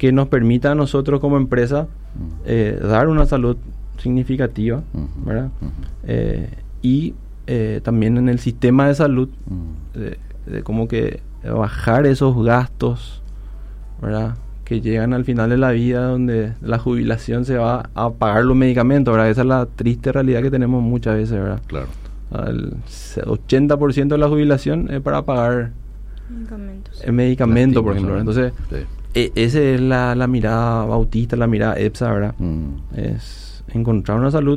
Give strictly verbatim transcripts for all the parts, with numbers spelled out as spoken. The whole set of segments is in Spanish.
que nos permita a nosotros como empresa eh, dar una salud significativa, uh-huh. ¿verdad? Uh-huh. Eh, y eh, también en el sistema de salud, uh-huh. de, de como que bajar esos gastos, ¿verdad? Que llegan al final de la vida, donde la jubilación se va a pagar los medicamentos, ¿verdad? Esa es la triste realidad que tenemos muchas veces, ¿verdad? Claro. El ochenta por ciento de la jubilación es para pagar medicamentos. El medicamento, por ejemplo. Entonces, sí. e- esa es la, la mirada bautista, la mirada EPSA, ¿verdad? Mm. Es encontrar una salud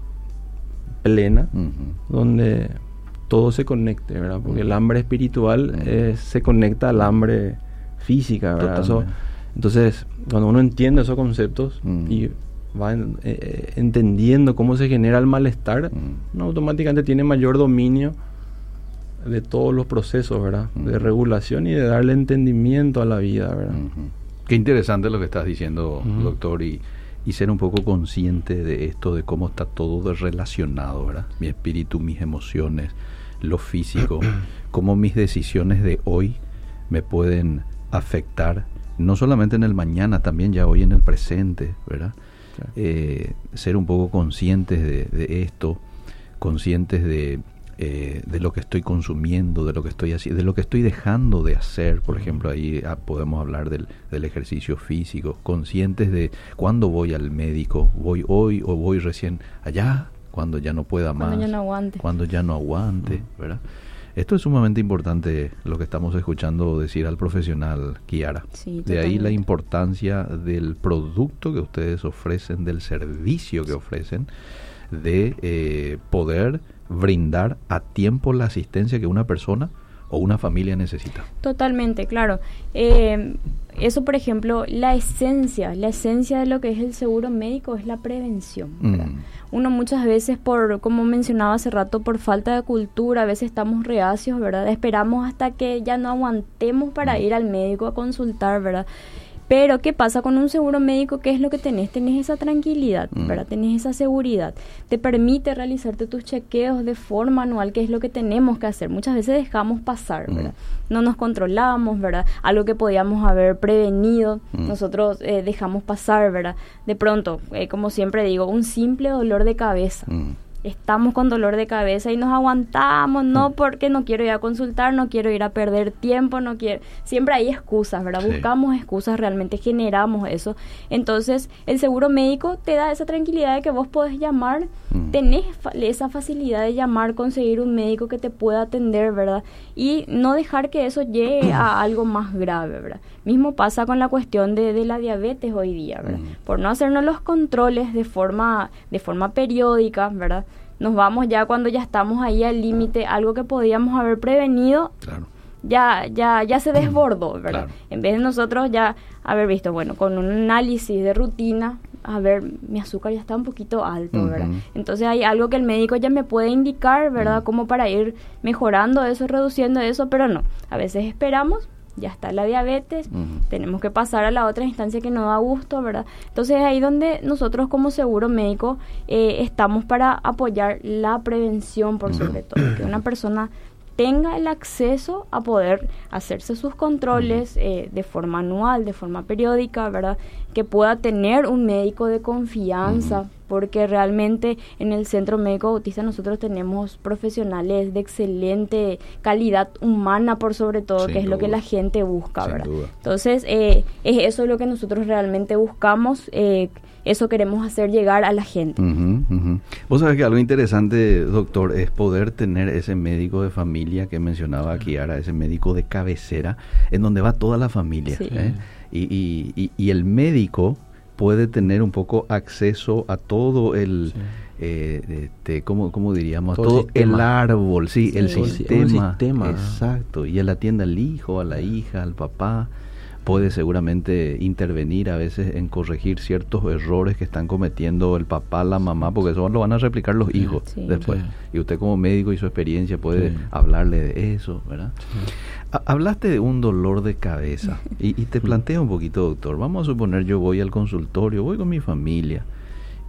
plena, Mm-hmm. donde todo se conecte, ¿verdad? Porque mm. el hambre espiritual mm. eh, se conecta al hambre física, ¿verdad? Eso, entonces, cuando uno entiende esos conceptos mm. y va en, eh, entendiendo cómo se genera el malestar, mm. uno automáticamente tiene mayor dominio de todos los procesos, ¿verdad? Mm. De regulación y de darle entendimiento a la vida, ¿verdad? Mm-hmm. Qué interesante lo que estás diciendo, mm. doctor, y, y ser un poco consciente de esto, de cómo está todo relacionado, ¿verdad? Mi espíritu, mis emociones, lo físico, cómo mis decisiones de hoy me pueden afectar, no solamente en el mañana, también ya hoy en el presente, ¿verdad? Claro. Eh, ser un poco conscientes de, de esto, conscientes de, eh, de lo que estoy consumiendo, de lo que estoy haciendo, de lo que estoy dejando de hacer. Por ejemplo, ahí ah, podemos hablar del, del ejercicio físico, conscientes de cuándo voy al médico, voy hoy o voy recién allá, cuando ya no pueda más, cuando ya no aguante, cuando ya no aguante, uh-huh. ¿verdad? Esto es sumamente importante, lo que estamos escuchando decir al profesional, Kiara. Sí, de ahí la importancia del producto que ustedes ofrecen, del servicio que ofrecen, de eh, poder brindar a tiempo la asistencia que una persona o una familia necesita. Totalmente, claro. Eh, eso, por ejemplo, la esencia, la esencia de lo que es el seguro médico es la prevención, ¿verdad? Mm. Uno muchas veces, por como mencionaba hace rato, por falta de cultura, a veces estamos reacios, ¿verdad? Esperamos hasta que ya no aguantemos para mm. ir al médico a consultar, ¿verdad? Pero, ¿qué pasa con un seguro médico? ¿Qué es lo que tenés? Tenés esa tranquilidad, mm. ¿verdad? Tenés esa seguridad. Te permite realizarte tus chequeos de forma anual, que es lo que tenemos que hacer. Muchas veces dejamos pasar, ¿verdad? Mm. No nos controlamos, ¿verdad? Algo que podíamos haber prevenido, mm. nosotros eh, dejamos pasar, ¿verdad? De pronto, eh, como siempre digo, un simple dolor de cabeza. Mm. Estamos con dolor de cabeza y nos aguantamos, no porque no quiero ir a consultar, no quiero ir a perder tiempo, no quiero... Siempre hay excusas, ¿verdad? Sí. Buscamos excusas, realmente generamos eso. Entonces, el seguro médico te da esa tranquilidad de que vos podés llamar, mm. tenés fa- esa facilidad de llamar, conseguir un médico que te pueda atender, ¿verdad? Y no dejar que eso llegue a algo más grave, ¿verdad? Mismo pasa con la cuestión de, de la diabetes hoy día, ¿verdad? Mm. Por no hacernos los controles de forma, de forma periódica, ¿verdad? Nos vamos ya cuando ya estamos ahí al límite, algo que podíamos haber prevenido, claro. ya ya ya se desbordó, ¿verdad? Claro. En vez de nosotros ya haber visto, bueno, con un análisis de rutina, a ver, mi azúcar ya está un poquito alto, uh-huh. ¿verdad? Entonces hay algo que el médico ya me puede indicar, ¿verdad? Uh-huh. Como para ir mejorando eso, reduciendo eso, pero no, a veces esperamos. Ya está la diabetes, uh-huh. tenemos que pasar a la otra instancia que no da gusto, ¿verdad? Entonces ahí donde nosotros como seguro médico eh, estamos para apoyar la prevención por sobre todo, que una persona tenga el acceso a poder hacerse sus controles eh, de forma anual, de forma periódica, ¿verdad? Que pueda tener un médico de confianza, uh-huh. porque realmente en el Centro Médico Bautista nosotros tenemos profesionales de excelente calidad humana por sobre todo, Sin que es duda. Lo que la gente busca, Sin ¿verdad? Duda. Entonces, eh, es eso lo que nosotros realmente buscamos, eh, eso queremos hacer llegar a la gente. Uh-huh, uh-huh. Vos sabés que algo interesante, doctor, es poder tener ese médico de familia que mencionaba Kiara, ese médico de cabecera, en donde va toda la familia. Sí. ¿eh? Y, y, y, y el médico puede tener un poco acceso a todo el... Sí. Eh, este, ¿cómo, cómo diríamos? Todo, todo el árbol, sí, sí. el sistema. El sistema. Exacto. Y él atiende al hijo, a la hija, al papá. Puede seguramente intervenir a veces en corregir ciertos errores que están cometiendo el papá, la mamá, porque eso lo van a replicar los sí, hijos sí, después. Sí. Y usted como médico y su experiencia puede sí. hablarle de eso, ¿verdad? Sí. Hablaste de un dolor de cabeza y, y te planteo un poquito, doctor. Vamos a suponer yo voy al consultorio, voy con mi familia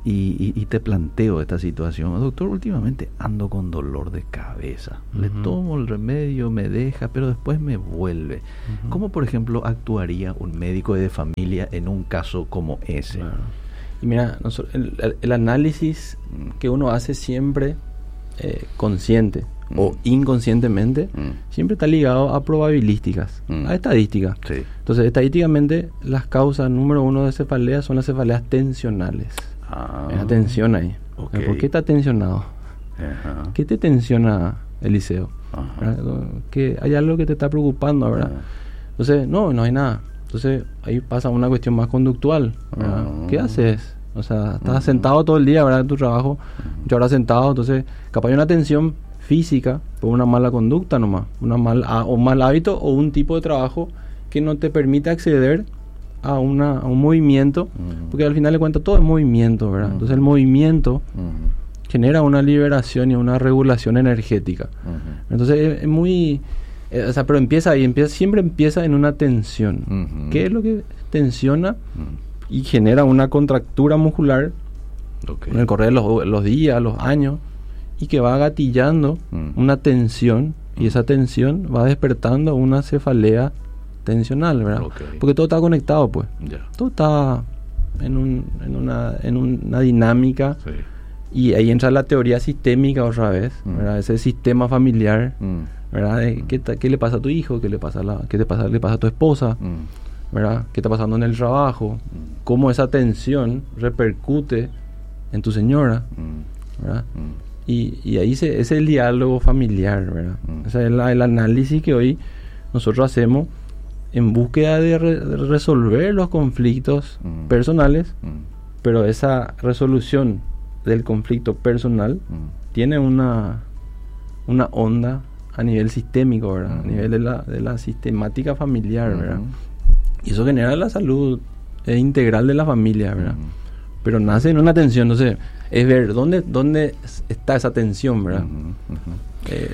y, y, y te planteo esta situación. Doctor, últimamente ando con dolor de cabeza. Uh-huh. Le tomo el remedio, me deja, pero después me vuelve. Uh-huh. ¿Cómo, por ejemplo, actuaría un médico de familia en un caso como ese? Claro. Y mira, el, el, el análisis que uno hace siempre eh, consciente mm. o inconscientemente, mm. siempre está ligado a probabilísticas, mm. a estadísticas. Sí. Entonces, estadísticamente, las causas número uno de cefaleas son las cefaleas tensionales. Ah. Hay una tensión ahí. Okay. ¿Por qué está tensionado? Uh-huh. ¿Qué te tensiona, Eliseo? Uh-huh. Que hay algo que te está preocupando, ¿verdad? Uh-huh. Entonces, no, no hay nada. Entonces, ahí pasa una cuestión más conductual, ¿verdad? Uh-huh. ¿Qué haces? O sea, estás uh-huh. sentado todo el día, ¿verdad? En tu trabajo, uh-huh. muchas horas sentado, entonces, capaz hay una tensión física por una mala conducta nomás, una mal, a, o mal hábito o un tipo de trabajo que no te permite acceder a, una, a un movimiento, uh-huh. porque al final de cuentas todo es movimiento, ¿verdad? Uh-huh. Entonces, el movimiento uh-huh. genera una liberación y una regulación energética. Uh-huh. Entonces, es, es muy... O sea, pero empieza ahí, empieza, siempre empieza en una tensión. Uh-huh. ¿Qué es lo que tensiona uh-huh. y genera una contractura muscular okay. en el correr de los, los días, los años, y que va gatillando uh-huh. una tensión, uh-huh. y esa tensión va despertando una cefalea tensional, ¿verdad? Okay. Porque todo está conectado, pues. Yeah. Todo está en, un, en, una, en una dinámica. Sí. Y ahí entra la teoría sistémica otra vez, uh-huh. ¿verdad? Ese sistema familiar. Uh-huh. ¿Verdad? ¿Qué, ¿Qué le pasa a tu hijo? ¿Qué le pasa a, la, qué te pasa, le pasa a tu esposa? Mm. ¿Verdad? ¿Qué está pasando en el trabajo? Mm. ¿Cómo esa tensión repercute en tu señora? Mm. ¿Verdad? Mm. Y, y ahí se, ese es el diálogo familiar, ¿verdad? Mm. Ese es el, el análisis que hoy nosotros hacemos en búsqueda de, re, de resolver los conflictos mm. personales, mm. pero esa resolución del conflicto personal mm. tiene una, una onda a nivel sistémico, ¿verdad? Uh-huh. A nivel de la, de la sistemática familiar, uh-huh. ¿verdad? Y eso genera la salud eh, integral de la familia, ¿verdad? Uh-huh. Pero nace en una tensión, entonces, es ver dónde, dónde está esa tensión, ¿verdad? Uh-huh. Uh-huh. Eh,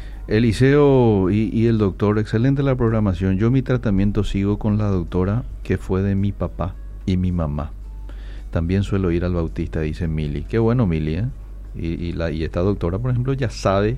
Eliseo y, y el doctor, excelente la programación. Yo mi tratamiento sigo con la doctora que fue de mi papá y mi mamá. También suelo ir al Bautista, dice Mili. Qué bueno, Mili, ¿eh? Y, y, la, y esta doctora, por ejemplo, ya sabe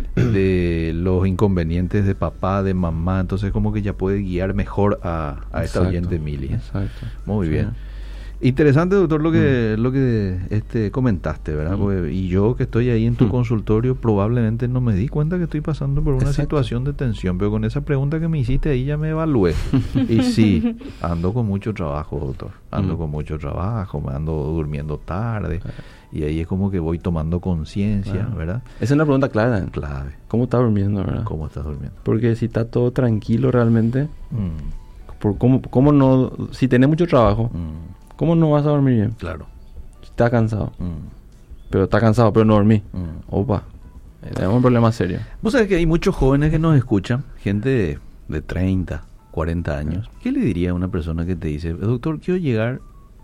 de los inconvenientes de papá, de mamá, entonces como que ya puede guiar mejor a, a esta oyente Mili. Exacto. Muy sí. bien. Interesante, doctor, lo que mm. lo que este comentaste, ¿verdad? Mm. Porque, y yo que estoy ahí en tu mm. consultorio probablemente no me di cuenta que estoy pasando por una Exacto. situación de tensión, pero con esa pregunta que me hiciste ahí ya me evalué. Y sí, ando con mucho trabajo, doctor. Ando mm. con mucho trabajo, me ando durmiendo tarde. Y ahí es como que voy tomando conciencia, claro. ¿verdad? Esa es una pregunta clara. Clave. ¿Cómo estás durmiendo, verdad? ¿Cómo estás durmiendo? Porque si está todo tranquilo realmente, mm. por cómo, cómo no, si tenés mucho trabajo, mm. ¿cómo no vas a dormir bien? Claro. Estás cansado. Mm. Pero estás cansado, pero no dormí. Mm. Opa, tenemos un problema serio. Vos sabés que hay muchos jóvenes que nos escuchan, gente de, de treinta, cuarenta años. ¿Qué le diría a una persona que te dice, doctor, quiero llegar...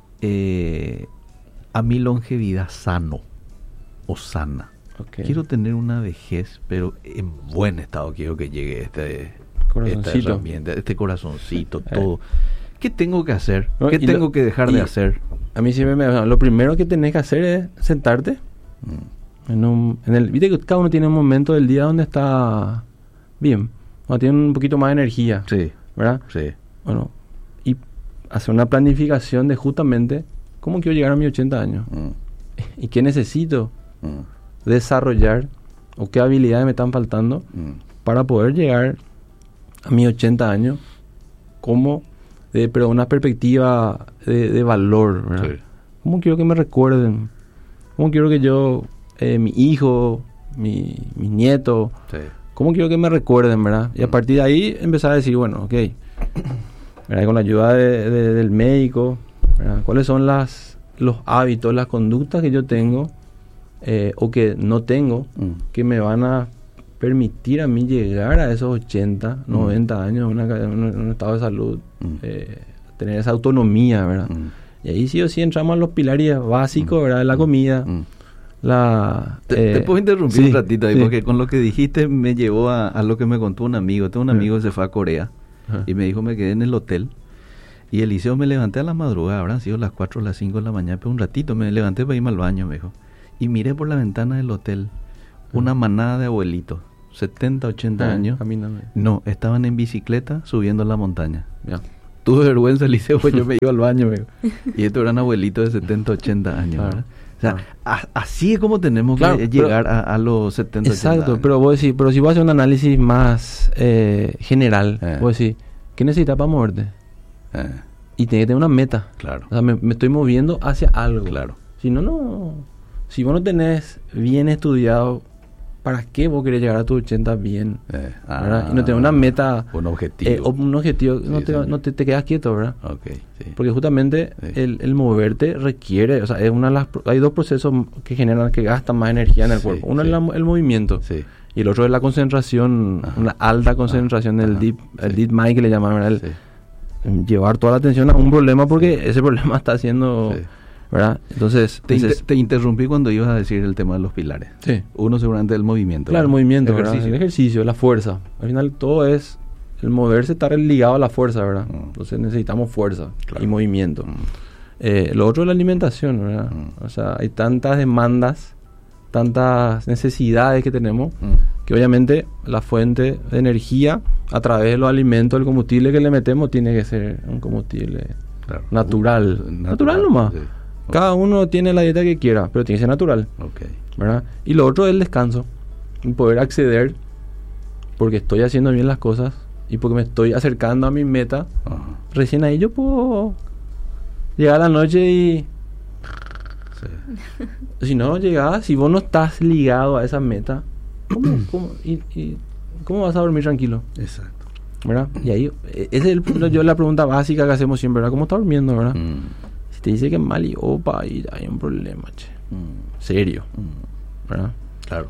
Eh, a mi longevidad sano o sana? Okay. Quiero tener una vejez, pero en buen estado. Quiero que llegue este esta herramienta, este corazoncito, todo. Eh. ¿Qué tengo que hacer? No, ¿Qué tengo lo, que dejar de hacer? A mí siempre me... Lo primero que tenés que hacer es sentarte. Mm. En un, en el, viste que cada uno tiene un momento del día donde está bien. Donde tiene un poquito más de energía. Sí. ¿Verdad? Sí. Bueno, y hacer una planificación de justamente... ¿Cómo quiero llegar a mis ochenta años? Mm. ¿Y qué necesito mm. desarrollar? ¿O qué habilidades me están faltando mm. para poder llegar a mis ochenta años como, de, pero una perspectiva de, de valor, ¿verdad? Sí. ¿Cómo quiero que me recuerden? ¿Cómo quiero que yo, eh, mi hijo, mi, mi nieto, sí. cómo quiero que me recuerden, ¿verdad? Y a partir de ahí empezar a decir, bueno, ok, ¿verdad? Con la ayuda de, de, del médico, ¿verdad? ¿Cuáles son las los hábitos, las conductas que yo tengo eh, o que no tengo mm. que me van a permitir a mí llegar a esos ochenta, mm. noventa años en un estado de salud, mm. eh, tener esa autonomía, ¿verdad? Mm. Y ahí sí o sí entramos a los pilares básicos, mm. ¿verdad? La comida, mm. la... Te, eh, te puedo interrumpir sí, un ratito ahí, sí. porque con lo que dijiste me llevó a, a lo que me contó un amigo. Tengo un amigo que se fue a Corea Ajá. y me dijo, me quedé en el hotel Y Eliseo, me levanté a la madrugada, habrán sido las cuatro o las cinco de la mañana, pero un ratito me levanté para irme al baño, me dijo. Y miré por la ventana del hotel una manada de abuelitos, setenta, ochenta Ah, años. caminando. No, estaban en bicicleta subiendo la montaña. Ya. Tuve vergüenza, Eliseo, pues yo me iba al baño, me dijo. Y estos eran abuelitos de setenta, ochenta años, Claro. ¿verdad? O sea, a- así es como tenemos Claro, que pero- llegar a, a los setenta, ochenta Exacto, años. pero vos decís, pero si vos haces un análisis más eh, general, Eh. vos decís, ¿qué necesitas para moverte? Eh, Y tenés que tener una meta. claro, O sea, me, me estoy moviendo hacia algo. claro. Si no, no. Si vos no tenés bien estudiado, ¿para qué vos querés llegar a tus ochenta bien? Eh, ¿Verdad? ah, Y no tenés una meta, un objetivo. eh, o un objetivo, Sí, no, te, señor. no te, te quedas quieto, ¿verdad? Ok, sí. Porque justamente Sí. el, el moverte requiere, o sea, es una de las, pro- hay dos procesos que generan, que gastan más energía en el Sí, cuerpo. Uno sí. es la- el movimiento. Sí, Y el otro es la concentración, Ajá. una alta concentración del Ajá. deep, el Sí. deep mind que le llaman, ¿verdad? El- sí. Llevar toda la atención a un problema porque ese problema está haciendo, Sí. ¿verdad? Entonces, Te, dices, inter- te interrumpí cuando ibas a decir el tema de los pilares. sí, Uno seguramente el movimiento. claro, el ¿verdad? movimiento, ¿verdad? Ejercicio. El ejercicio, la fuerza. Al final todo es, el moverse está ligado a la fuerza, ¿verdad? Mm. Entonces necesitamos fuerza Claro. y movimiento. Mm. Eh, lo otro es la alimentación, ¿verdad? Mm. O sea, hay tantas demandas, tantas necesidades que tenemos, Mm. que obviamente la fuente de energía a través de los alimentos, el combustible que le metemos tiene que ser un combustible Claro. natural. Uh, Natural, nomás. Sí. Cada uno tiene la dieta que quiera, pero tiene que ser natural, Ok. ¿verdad? Y lo otro es el descanso, el poder acceder porque estoy haciendo bien las cosas y porque me estoy acercando a mi meta. Ajá. Recién ahí yo puedo llegar a la noche y Sí. si no llegás, si vos no estás ligado a esa meta, ¿cómo, cómo, y, y- ¿cómo vas a dormir tranquilo? Exacto. ¿Verdad? Y ahí, eh, esa es el- yo la pregunta básica que hacemos siempre, ¿verdad? ¿Cómo estás durmiendo, verdad? Mm. Si te dice que es mal y opa, y hay un problema, che. Mm. Serio, Mm. ¿verdad? Claro.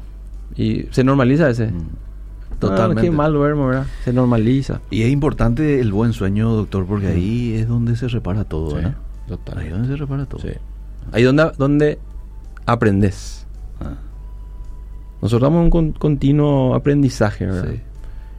Y se normaliza ese. Mm. Totalmente. Qué mal duermo, ¿verdad? Se normaliza. Y es importante el buen sueño, doctor, porque ahí es donde se repara todo, ¿verdad? total. Ahí es donde se repara todo. Sí. Ahí donde, donde aprendes. Ah, Nosotros damos un con- continuo aprendizaje, ¿verdad? sí.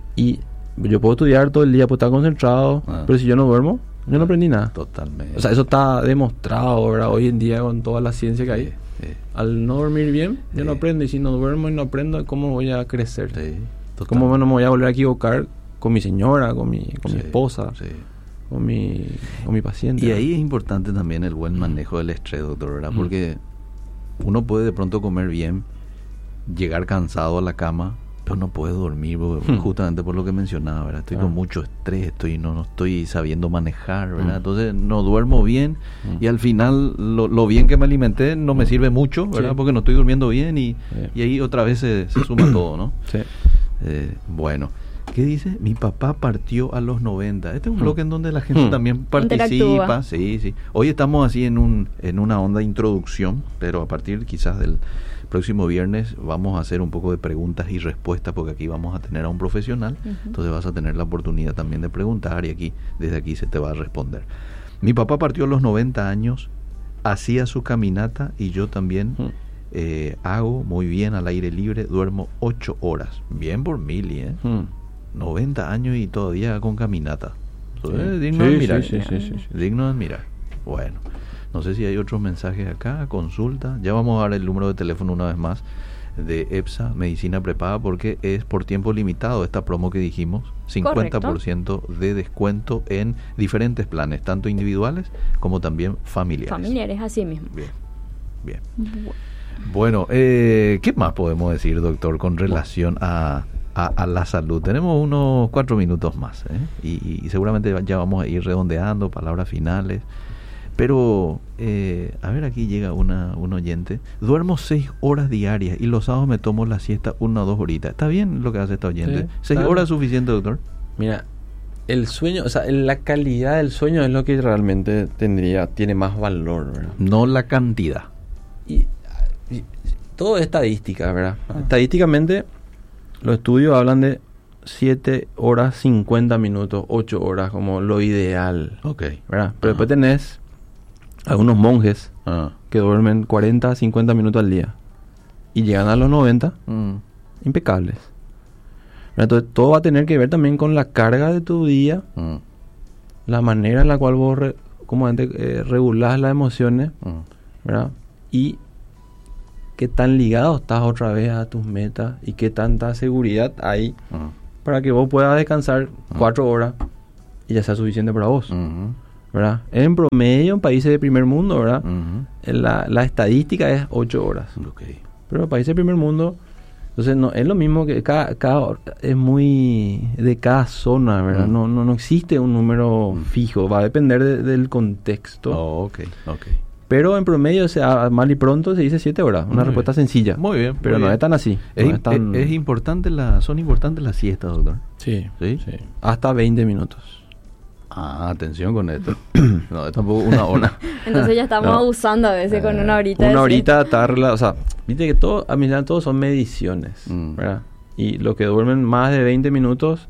Y yo puedo estudiar todo el día, puedo estar concentrado, Ah. pero si yo no duermo, yo no aprendí nada. Totalmente. O sea, eso está demostrado, ¿verdad? Hoy en día con toda la ciencia que hay. Sí, sí, Al no dormir bien, yo no Sí. aprendo. Y si no duermo y no aprendo, ¿cómo voy a crecer? sí, ¿Cómo totalmente. no me voy a volver a equivocar con mi señora, con mi, con mi Sí, esposa, sí. con mi, con mi paciente? Y ahí es importante también el buen manejo del estrés, doctor, ¿verdad? Porque uno puede de pronto comer bien, llegar cansado a la cama, pero no puede dormir, porque- Hmm. justamente por lo que mencionaba, ¿verdad? Estoy Ah. con mucho estrés, estoy no, no estoy sabiendo manejar, ¿verdad? Hmm. Entonces no duermo bien Hmm. y al final lo, lo bien que me alimenté no me sirve mucho, ¿verdad? Sí. Porque no estoy durmiendo bien y, Sí. y ahí otra vez se, se suma todo, ¿no? Sí. Eh, bueno, ¿qué dice? Mi papá partió a los noventa. Este es un Hmm. bloque en donde la gente Hmm. también participa. Interactúa. Sí, sí. Hoy estamos así en un en una onda de introducción, pero a partir quizás del próximo viernes vamos a hacer un poco de preguntas y respuestas porque aquí vamos a tener a un profesional. Ujú. Entonces vas a tener la oportunidad también de preguntar y aquí desde aquí se te va a responder. Mi papá partió a los noventa años, hacía su caminata y yo también Hmm. eh, hago muy bien al aire libre, duermo ocho horas. Bien por Mili, ¿eh? Hmm. noventa años y todavía con caminata. Eso Sí. es digno Sí, de admirar. sí, sí, sí, sí, sí. Digno de admirar. Bueno, no sé si hay otros mensajes acá, consulta. Ya vamos a dar el número de teléfono una vez más de EPSA, Medicina Prepaga, porque es por tiempo limitado esta promo que dijimos. cincuenta por ciento de descuento en diferentes planes, tanto individuales como también familiares. Familiares, así mismo. Bien, bien. Bueno, eh, ¿qué más podemos decir, doctor, con relación a, a, a la salud? Tenemos unos cuatro minutos más, ¿eh? y, y seguramente ya vamos a ir redondeando, palabras finales. Pero, eh, a ver, aquí llega una, un oyente. Duermo seis horas diarias y los sábados me tomo la siesta una o dos horitas. ¿Está bien lo que hace esta oyente? Sí, ¿Seis está horas es bien. suficiente, doctor? Mira, el sueño, o sea, la calidad del sueño es lo que realmente tendría, tiene más valor, ¿verdad? No la cantidad. Y, y- todo es estadística, ¿verdad? Ah. Estadísticamente, los estudios hablan de siete horas cincuenta minutos, ocho horas como lo ideal, Ok. ¿verdad? Pero Ajá. después tenés algunos monjes Ah. que duermen cuarenta, cincuenta minutos al día y llegan a los noventa Mm. impecables. ¿Verdad? Entonces, todo va a tener que ver también con la carga de tu día, Mm. la manera en la cual vos re, como antes, eh, regulás las emociones, uh-huh. ¿verdad? Y qué tan ligado estás otra vez a tus metas y qué tanta seguridad hay uh-huh. para que vos puedas descansar uh-huh. cuatro horas y ya sea suficiente para vos, uh-huh. ¿verdad? En promedio en países de primer mundo, ¿verdad? Uh-huh. La, la estadística es ocho horas. Okay. Pero en países de primer mundo, entonces no es lo mismo que cada, cada es muy de cada zona, ¿verdad? Uh-huh. No, no, no existe un número uh-huh. fijo, va a depender de, del contexto. Oh, okay, okay. Pero en promedio, o sea, mal y pronto se dice siete horas. Una muy respuesta bien. Sencilla. Muy bien. Pero muy no bien. es tan así. Es, no es, tan... es, es importante la, son importantes las siestas, doctor. Sí, sí. sí. Hasta veinte minutos. Ah, atención con esto. No, es tampoco una hora. Entonces ya estamos no. abusando a veces eh, con una horita. Una horita tarda, o sea, viste que todo, a mí todos son mediciones, mm. ¿verdad? Y los que duermen más de veinte minutos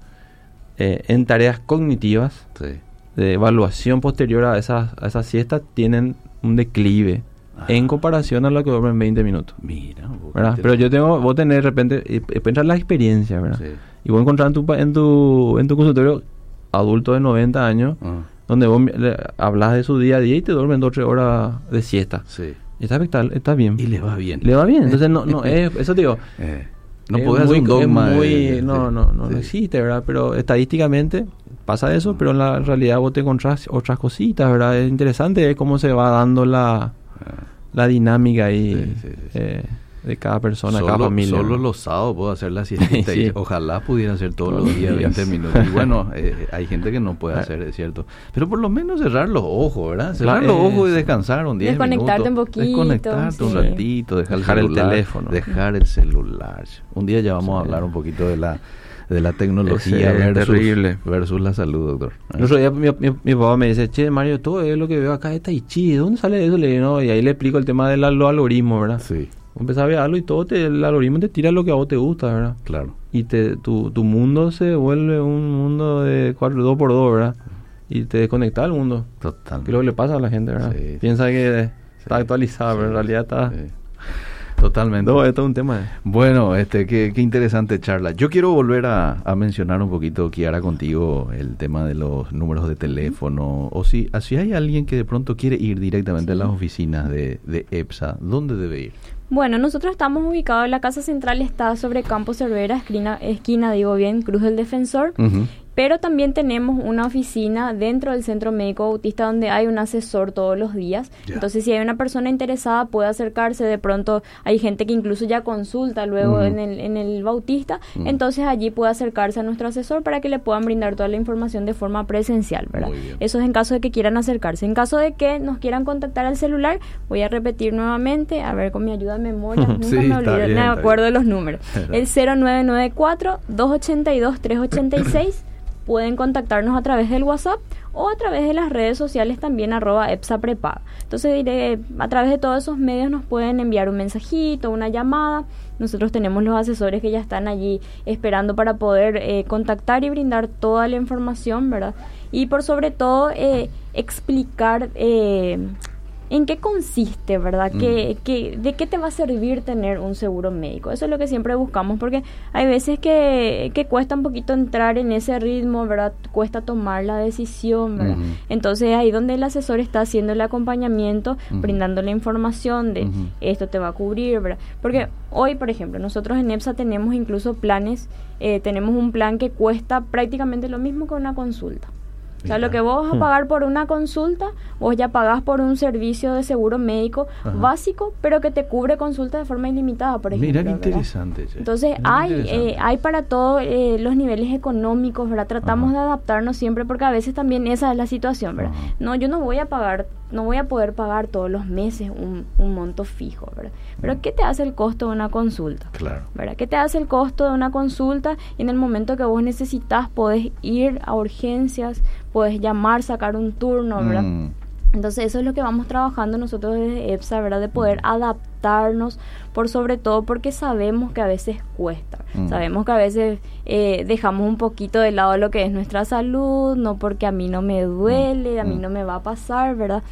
eh, en tareas cognitivas, sí. de evaluación posterior a esas, a esas siestas, tienen un declive ah. en comparación a los que duermen veinte minutos. Mira, ¿verdad? Pero yo tengo, vos tenés de repente, eh, entrar la experiencia, ¿verdad? Sí. Y vos encontrás en tu, en tu, en tu consultorio adulto de noventa años, uh-huh. donde vos le, hablas de su día a día y te duermen dos o tres horas de siesta. Sí. Y está, está, está bien. Y le va bien. Le va bien. Entonces, no, no, es, eso te digo. Eh, no podés hacer un dogma. Muy, de, no, de, no, no, sí. no existe, ¿verdad? Pero estadísticamente pasa eso, uh-huh. pero en la realidad vos te encontrás otras cositas, ¿verdad? Es interesante cómo se va dando la, uh-huh. la dinámica ahí. Sí, sí, sí, sí. Eh, de cada persona, solo, cada familia. Solo ¿no? los sábados puedo hacer la siestita sí. y ojalá pudiera hacer todos los días veinte minutos. Y bueno, eh, hay gente que no puede hacer, es cierto. Pero por lo menos cerrar los ojos, ¿verdad? Cerrar claro, los ojos y descansar un diez minutos. Desconectarte un poquito. Desconectarte sí. un ratito, dejar, dejar el, celular, el teléfono. Dejar el celular. Un día ya vamos sí. a hablar un poquito de la de la tecnología versus, terrible. versus la salud, doctor. ¿Eh? El otro día mi, mi, mi papá me dice, che, Mario, todo lo que veo acá es Tai Chi, ¿de dónde sale eso? Le digo, no, y ahí le explico el tema de los algoritmos, ¿verdad? Sí. Empezás a ver algo y todo te, el algoritmo te tira lo que a vos te gusta, ¿verdad? Claro. Y te, tu, tu mundo se vuelve un mundo de cuatro, dos por dos, ¿verdad? Y te desconecta del mundo. Total. ¿Qué es lo que le pasa a la gente, verdad? Sí, Piensa sí. que está sí. actualizado, sí. pero en realidad está... Sí. Totalmente. No, esto es un tema. Bueno, este, qué, qué interesante charla. Yo quiero volver a, a mencionar un poquito, Kiara, contigo el tema de los números de teléfono. O si, si hay alguien que de pronto quiere ir directamente sí. a las oficinas de, de EPSA, ¿dónde debe ir? Bueno, nosotros estamos ubicados, la casa central está sobre Campo Cervera, esquina, esquina digo bien, Cruz del Defensor. Uh-huh. Pero también tenemos una oficina dentro del Centro Médico Bautista donde hay un asesor todos los días. Yeah. Entonces, si hay una persona interesada, puede acercarse. De pronto, hay gente que incluso ya consulta luego uh-huh. en, el, en el Bautista. Uh-huh. Entonces, allí puede acercarse a nuestro asesor para que le puedan brindar toda la información de forma presencial, ¿verdad? Eso es en caso de que quieran acercarse. En caso de que nos quieran contactar al celular, voy a repetir nuevamente, a ver, con mi ayuda de memoria, nunca sí, me olvido, bien, me acuerdo de los números. El cero nueve nueve cuatro, dos ocho dos, tres ocho seis. Pueden contactarnos a través del WhatsApp o a través de las redes sociales también arroba EPSA Prepaga. Entonces diré, a través de todos esos medios nos pueden enviar un mensajito, una llamada. Nosotros tenemos los asesores que ya están allí esperando para poder eh, contactar y brindar toda la información, ¿verdad? Y por sobre todo eh, explicar eh, en qué consiste, ¿verdad? Mm. ¿Qué, qué, ¿De qué te va a servir tener un seguro médico? Eso es lo que siempre buscamos, porque hay veces que, que cuesta un poquito entrar en ese ritmo, ¿verdad? Cuesta tomar la decisión, ¿verdad? Uh-huh. Entonces ahí donde el asesor está haciendo el acompañamiento, uh-huh. brindando la información de uh-huh. esto te va a cubrir, ¿verdad? Porque hoy, por ejemplo, nosotros en EPSA tenemos incluso planes, eh, tenemos un plan que cuesta prácticamente lo mismo que una consulta. O sea, lo que vos vas a pagar por una consulta, vos ya pagás por un servicio de seguro médico Ajá. básico, pero que te cubre consulta de forma ilimitada, por ejemplo. Mira qué interesante. ¿verdad? Entonces, Mira hay interesante. Eh, hay para todos eh, los niveles económicos, ¿verdad? Tratamos Ajá. de adaptarnos siempre, porque a veces también esa es la situación, ¿verdad? Ajá. No, yo no voy a pagar, no voy a poder pagar todos los meses un, un monto fijo, ¿verdad? Pero ¿qué te hace el costo de una consulta? Claro. ¿Verdad? ¿Qué te hace el costo de una consulta? Y en el momento que vos necesitas, podés ir a urgencias, puedes llamar, sacar un turno, ¿verdad? Mm. Entonces eso es lo que vamos trabajando nosotros desde EPSA, ¿verdad? De poder mm. adaptarnos, por sobre todo porque sabemos que a veces cuesta. Mm. Sabemos que a veces eh, dejamos un poquito de lado lo que es nuestra salud, no porque a mí no me duele, mm. a mí no me va a pasar, ¿verdad?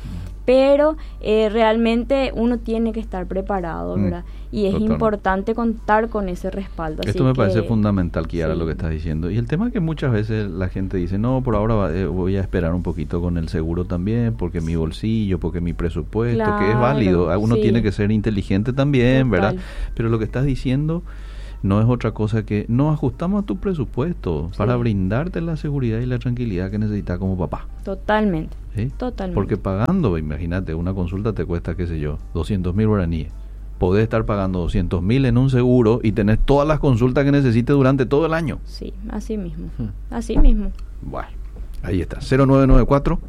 pero eh, realmente uno tiene que estar preparado, ¿verdad? Mm, y es totalmente importante contar con ese respaldo. Esto así me que, parece fundamental, Kiara, sí. lo que estás diciendo. Y el tema es que muchas veces la gente dice, no, por ahora va, eh, voy a esperar un poquito con el seguro también, porque mi bolsillo, porque mi presupuesto, claro, que es válido. Uno sí. tiene que ser inteligente también, total, ¿verdad? Pero lo que estás diciendo no es otra cosa que nos ajustamos a tu presupuesto, sí, para brindarte la seguridad y la tranquilidad que necesitas como papá. Totalmente, ¿sí? Totalmente. Porque pagando, imagínate, una consulta te cuesta, qué sé yo, doscientos mil guaraníes. Podés estar pagando doscientos mil en un seguro y tener todas las consultas que necesites durante todo el año. Sí, así mismo, hmm. así mismo. Bueno, ahí está, cero nueve nueve cuatro,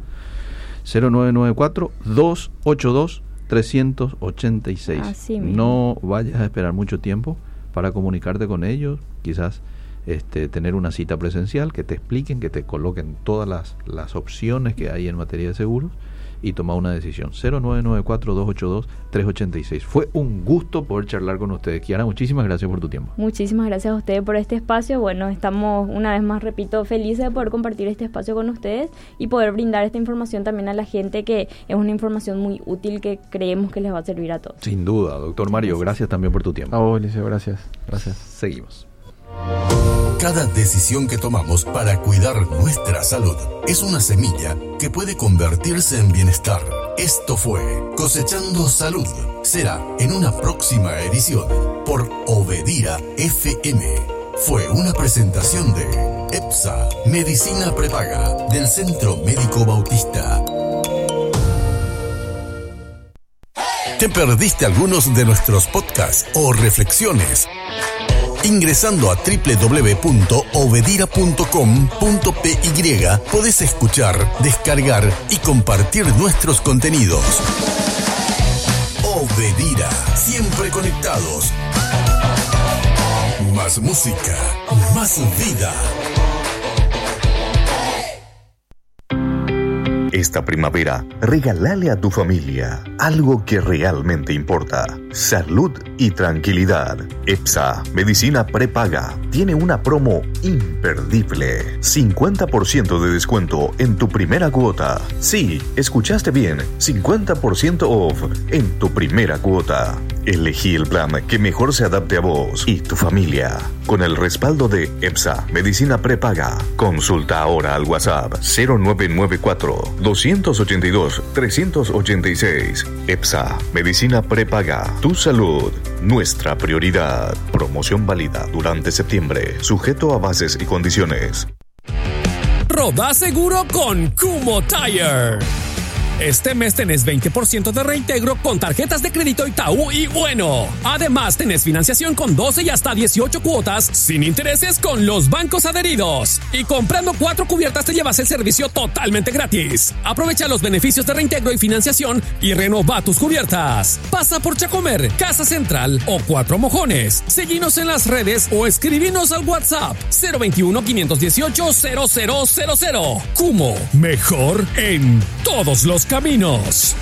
dos ocho dos, tres ocho seis. Así mismo. No vayas a esperar mucho tiempo para comunicarte con ellos, quizás este, tener una cita presencial, que te expliquen, que te coloquen todas las, las opciones que hay en materia de seguros y tomar una decisión. Cero nueve nueve cuatro, dos ocho dos, tres ocho seis. Fue un gusto poder charlar con ustedes. Kiara, muchísimas gracias por tu tiempo. Muchísimas gracias a ustedes por este espacio. Bueno, estamos una vez más, repito, felices de poder compartir este espacio con ustedes y poder brindar esta información también a la gente, que es una información muy útil que creemos que les va a servir a todos. Sin duda, doctor Mario, gracias, gracias también por tu tiempo. A vos, Eliseo, gracias. Gracias. Seguimos. Cada decisión que tomamos para cuidar nuestra salud es una semilla que puede convertirse en bienestar. Esto fue Cosechando Salud. Será en una próxima edición por Obedira F M. Fue una presentación de EPSA, Medicina Prepaga, del Centro Médico Bautista. ¿Te perdiste algunos de nuestros podcasts o reflexiones? Ingresando a doble u doble u doble u punto obedira punto com punto p y podés escuchar, descargar y compartir nuestros contenidos. Obedira, siempre conectados. Más música, más vida. Esta primavera, regálale a tu familia algo que realmente importa: salud y tranquilidad. EPSA, Medicina Prepaga, tiene una promo imperdible. cincuenta por ciento de descuento en tu primera cuota. Sí, escuchaste bien, cincuenta por ciento off en tu primera cuota. Elegí el plan que mejor se adapte a vos y tu familia. Con el respaldo de EPSA, Medicina Prepaga. Consulta ahora al WhatsApp cero nueve nueve cuatro, dos ocho dos, tres ocho seis. EPSA, Medicina Prepaga. Tu salud, nuestra prioridad. Promoción válida durante septiembre. Sujeto a bases y condiciones. Roda seguro con Kumho Tire. Este mes tenés veinte por ciento de reintegro con tarjetas de crédito Itaú y Bueno. Además, tenés financiación con doce y hasta dieciocho cuotas sin intereses con los bancos adheridos. Y comprando cuatro cubiertas te llevas el servicio totalmente gratis. Aprovecha los beneficios de reintegro y financiación y renova tus cubiertas. Pasa por Chacomer, Casa Central o Cuatro Mojones. Seguinos en las redes o escribinos al WhatsApp cero veintiuno, quinientos dieciocho, cero cero cero cero. Kumho, mejor en todos los caminos.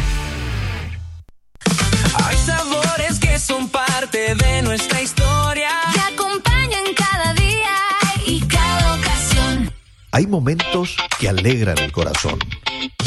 Hay sabores que son parte de nuestra historia, que acompañan cada día y cada ocasión. Hay momentos que alegran el corazón